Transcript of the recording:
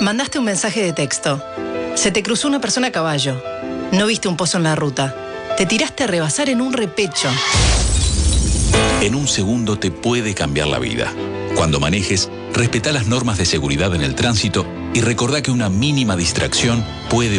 Mandaste un mensaje de texto. Se te cruzó una persona a caballo. No viste un pozo en la ruta. Te tiraste a rebasar en un repecho. En un segundo te puede cambiar la vida. Cuando manejes, respetá las normas de seguridad en el tránsito y recordá que una mínima distracción puede